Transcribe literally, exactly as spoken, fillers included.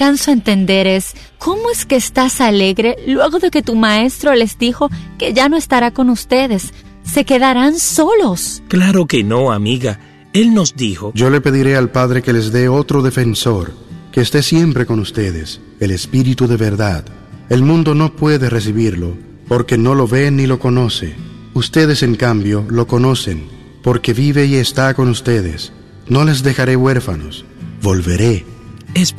alcanzo a entender es, ¿cómo es que estás alegre luego de que tu maestro les dijo que ya no estará con ustedes? Se quedarán solos. Claro que no, amiga. Él nos dijo: yo le pediré al Padre que les dé otro defensor, que esté siempre con ustedes, el Espíritu de verdad. El mundo no puede recibirlo, porque no lo ve ni lo conoce. Ustedes, en cambio, lo conocen, porque vive y está con ustedes. No les dejaré huérfanos, volveré. Es